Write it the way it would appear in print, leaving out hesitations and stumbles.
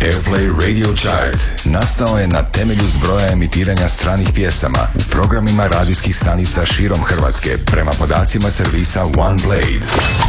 Airplay Radio Chart nastao je na temelju zbroja emitiranja stranih pjesama u programima radijskih stanica širom Hrvatske prema podacima servisa OnePlay.